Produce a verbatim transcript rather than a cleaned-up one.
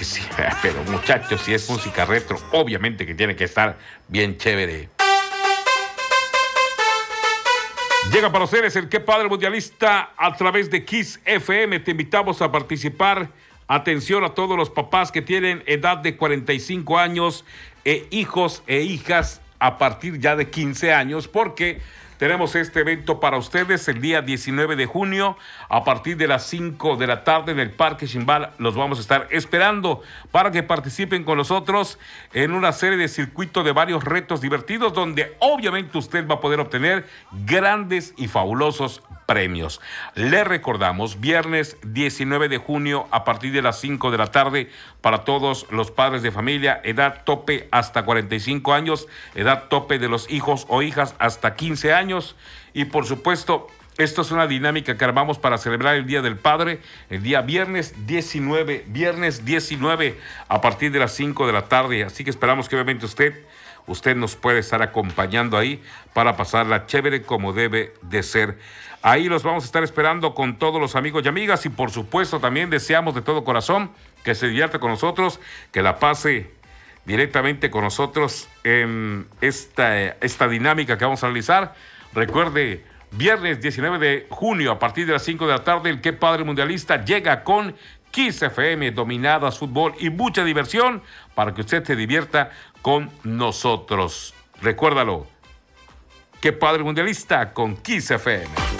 sí, pero muchachos, si es música retro, obviamente que tiene que estar bien chévere. Llega para ustedes el Qué Padre Mundialista a través de Kiss F M. Te invitamos a participar. Atención a todos los papás que tienen edad de cuarenta y cinco años e hijos e hijas a partir ya de quince años, porque tenemos este evento para ustedes el día diecinueve de junio a partir de las cinco de la tarde en el Parque Chimbal. Los vamos a estar esperando para que participen con nosotros en una serie de circuitos de varios retos divertidos donde obviamente usted va a poder obtener grandes y fabulosos premios. Le recordamos, viernes diecinueve de junio a partir de las cinco de la tarde para todos los padres de familia, edad tope hasta cuarenta y cinco años, edad tope de los hijos o hijas hasta quince años. Y por supuesto, esto es una dinámica que armamos para celebrar el Día del Padre, el día viernes diecinueve, viernes diecinueve a partir de las cinco de la tarde. Así que esperamos que obviamente usted, usted nos puede estar acompañando ahí para pasarla chévere como debe de ser. Ahí los vamos a estar esperando con todos los amigos y amigas y por supuesto también deseamos de todo corazón que se divierta con nosotros, que la pase directamente con nosotros en esta, esta dinámica que vamos a realizar. Recuerde, viernes diecinueve de junio a partir de las cinco de la tarde, el Qué Padre Mundialista llega con Kiss F M, dominadas, fútbol y mucha diversión para que usted se divierta con nosotros. Recuérdalo, Qué Padre Mundialista con Kiss F M.